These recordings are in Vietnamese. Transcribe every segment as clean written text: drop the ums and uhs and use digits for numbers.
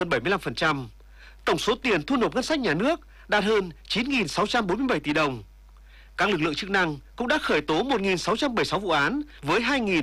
hơn 75%. Tổng số tiền thu nộp ngân sách nhà nước đạt hơn 9.647 tỷ đồng. Các lực lượng chức năng cũng đã khởi tố 1.676 vụ án với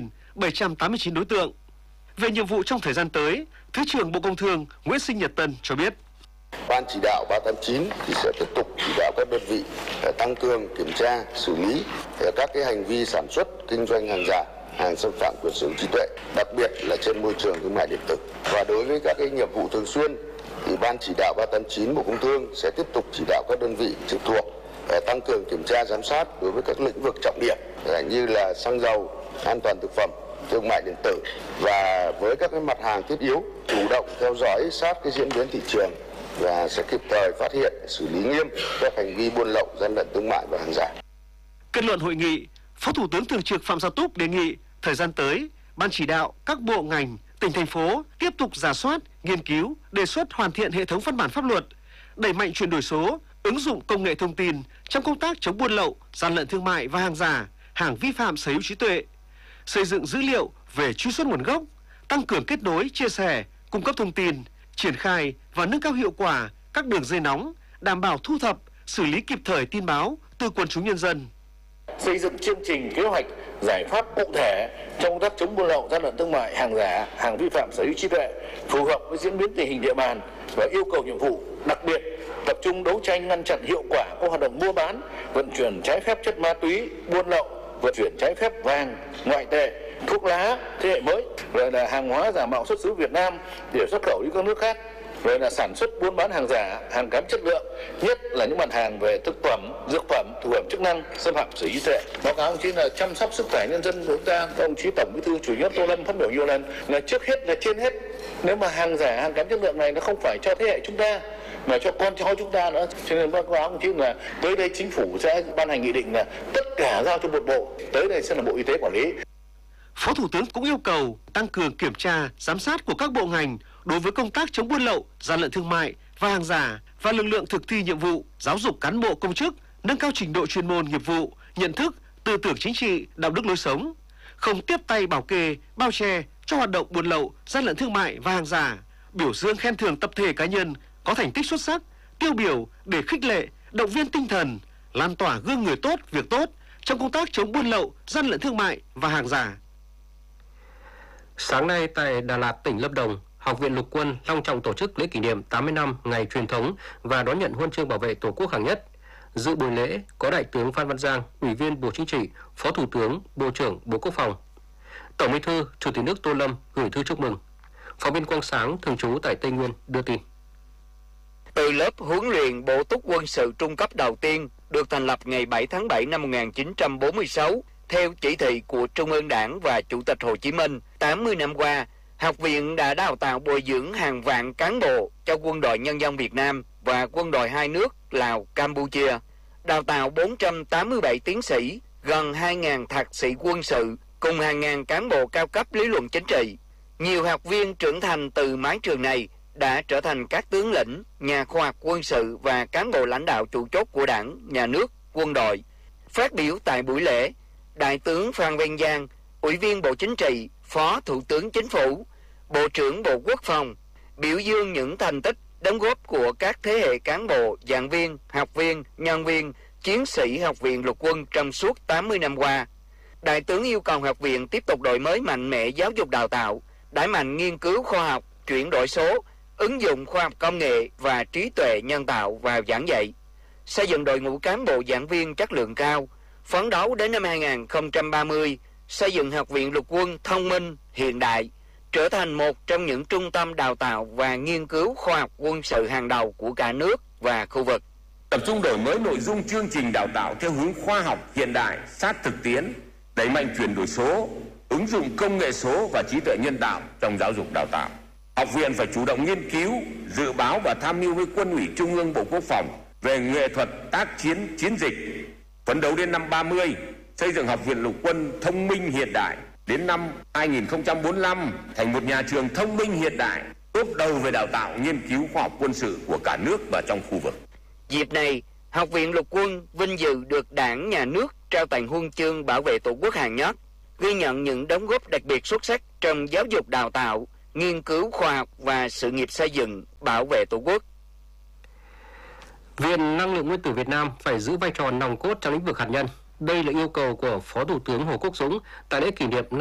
2.789 đối tượng. Về nhiệm vụ trong thời gian tới, Thứ trưởng Bộ Công Thương Nguyễn Sinh Nhật Tân cho biết. Ban chỉ đạo 389 thì sẽ tiếp tục chỉ đạo các đơn vị tăng cường kiểm tra, xử lý các cái hành vi sản xuất, kinh doanh hàng giả, hàng xâm phạm quyền sở hữu trí tuệ, đặc biệt là trên môi trường thương mại điện tử. Và đối với các cái nhiệm vụ thường xuyên thì Ban chỉ đạo 389 Bộ Công Thương sẽ tiếp tục chỉ đạo các đơn vị trực thuộc tăng cường kiểm tra giám sát đối với các lĩnh vực trọng điểm như là xăng dầu, an toàn thực phẩm, thương mại điện tử, và với các cái mặt hàng thiết yếu chủ động theo dõi sát cái diễn biến thị trường và sẽ kịp thời phát hiện, xử lý nghiêm các hành vi buôn lậu, gian lận thương mại và hàng giả. Kết luận hội nghị, Phó Thủ tướng Thường trực Phạm Gia Túc đề nghị thời gian tới, Ban chỉ đạo các bộ ngành, tỉnh thành phố tiếp tục rà soát, nghiên cứu, đề xuất hoàn thiện hệ thống văn bản pháp luật, đẩy mạnh chuyển đổi số, ứng dụng công nghệ thông tin trong công tác chống buôn lậu, gian lận thương mại và hàng giả, hàng vi phạm sở hữu trí tuệ, xây dựng dữ liệu về truy xuất nguồn gốc, tăng cường kết nối, chia sẻ, cung cấp thông tin, triển khai và nâng cao hiệu quả các đường dây nóng, đảm bảo thu thập, xử lý kịp thời tin báo từ quần chúng nhân dân. Xây dựng chương trình, kế hoạch, giải pháp cụ thể trong công tác chống buôn lậu, gian lận thương mại, hàng giả, hàng vi phạm sở hữu trí tuệ phù hợp với diễn biến tình hình địa bàn và yêu cầu nhiệm vụ. Đặc biệt tập trung đấu tranh ngăn chặn hiệu quả các hoạt động mua bán, vận chuyển trái phép chất ma túy, buôn lậu, vận chuyển trái phép vàng, ngoại tệ, thuốc lá thế hệ mới, rồi là hàng hóa giả mạo xuất xứ Việt Nam để xuất khẩu đi các nước khác, rồi là sản xuất buôn bán hàng giả, hàng kém chất lượng, nhất là những mặt hàng về thực phẩm, dược phẩm, thực phẩm chức năng, xâm phạm sở hữu trí tuệ. Báo cáo ông chí là chăm sóc sức khỏe nhân dân của chúng ta. Ông chí Tổng Bí thư Chủ tịch nước Tô Lâm phát biểu nhiều lần là trước hết là trên hết, nếu mà hàng giả, hàng kém chất lượng này nó không phải cho thế hệ chúng ta mà cho con cháu chúng ta nữa. Cho nên báo cáo ông chí là tới đây chính phủ sẽ ban hành nghị định là tất cả giao cho một bộ, tới đây sẽ là Bộ Y tế quản lý. Phó Thủ tướng cũng yêu cầu tăng cường kiểm tra, giám sát của các bộ ngành đối với công tác chống buôn lậu, gian lận thương mại và hàng giả, và lực lượng thực thi nhiệm vụ, giáo dục cán bộ công chức, nâng cao trình độ chuyên môn nghiệp vụ, nhận thức, tư tưởng chính trị, đạo đức lối sống, không tiếp tay bảo kê, bao che cho hoạt động buôn lậu, gian lận thương mại và hàng giả, biểu dương khen thưởng tập thể cá nhân có thành tích xuất sắc, tiêu biểu để khích lệ, động viên tinh thần, lan tỏa gương người tốt, việc tốt trong công tác chống buôn lậu, gian lận thương mại và hàng giả. Sáng nay tại Đà Lạt, tỉnh Lâm Đồng, Học viện Lục quân long trọng tổ chức lễ kỷ niệm 80 năm ngày truyền thống và đón nhận huân chương bảo vệ Tổ quốc hạng nhất. Dự buổi lễ có Đại tướng Phan Văn Giang, Ủy viên Bộ Chính trị, Phó Thủ tướng, Bộ trưởng Bộ Quốc phòng. Tổng Bí thư, Chủ tịch nước Tô Lâm gửi thư chúc mừng. Phóng viên Quang Sáng thường trú tại Tây Nguyên đưa tin. Từ lớp huấn luyện bổ túc quân sự trung cấp đầu tiên được thành lập ngày 7 tháng 7 năm 1946 theo chỉ thị của Trung ương Đảng và Chủ tịch Hồ Chí Minh. 80 năm qua, học viện đã đào tạo bồi dưỡng hàng vạn cán bộ cho Quân đội Nhân dân Việt Nam và quân đội hai nước Lào, Campuchia, đào tạo 487 tiến sĩ, gần 2.000 thạc sĩ quân sự cùng hàng ngàn cán bộ cao cấp lý luận chính trị. Nhiều học viên trưởng thành từ mái trường này đã trở thành các tướng lĩnh, nhà khoa học quân sự và cán bộ lãnh đạo chủ chốt của Đảng, Nhà nước, quân đội. Phát biểu tại buổi lễ, Đại tướng Phan Văn Giang, Ủy viên Bộ Chính trị, Phó Thủ tướng Chính phủ, Bộ trưởng Bộ Quốc phòng, biểu dương những thành tích, đóng góp của các thế hệ cán bộ, giảng viên, học viên, nhân viên, chiến sĩ Học viện Lục quân trong suốt 80 năm qua. Đại tướng yêu cầu học viện tiếp tục đổi mới mạnh mẽ giáo dục đào tạo, đẩy mạnh nghiên cứu khoa học, chuyển đổi số, ứng dụng khoa học công nghệ và trí tuệ nhân tạo vào giảng dạy, xây dựng đội ngũ cán bộ giảng viên chất lượng cao, phấn đấu đến năm 2030 xây dựng Học viện Lục quân thông minh, hiện đại, trở thành một trong những trung tâm đào tạo và nghiên cứu khoa học quân sự hàng đầu của cả nước và khu vực. Tập trung đổi mới nội dung chương trình đào tạo theo hướng khoa học, hiện đại, sát thực tiễn, đẩy mạnh chuyển đổi số, ứng dụng công nghệ số và trí tuệ nhân tạo trong giáo dục đào tạo. Học viện phải chủ động nghiên cứu, dự báo và tham mưu với Quân ủy Trung ương Bộ Quốc phòng về nghệ thuật tác chiến, chiến dịch, phấn đấu đến năm 30 xây dựng Học viện Lục quân thông minh hiện đại, đến năm 2045 thành một nhà trường thông minh hiện đại, top đầu về đào tạo nghiên cứu khoa học quân sự của cả nước và trong khu vực. Dịp này, Học viện Lục quân vinh dự được Đảng, Nhà nước trao tặng huân chương bảo vệ Tổ quốc hạng nhất, ghi nhận những đóng góp đặc biệt xuất sắc trong giáo dục đào tạo, nghiên cứu khoa học và sự nghiệp xây dựng, bảo vệ Tổ quốc. Viện Năng lượng Nguyên tử Việt Nam phải giữ vai trò nòng cốt trong lĩnh vực hạt nhân. Đây là yêu cầu của Phó Thủ tướng Hồ Quốc Dũng tại lễ kỷ niệm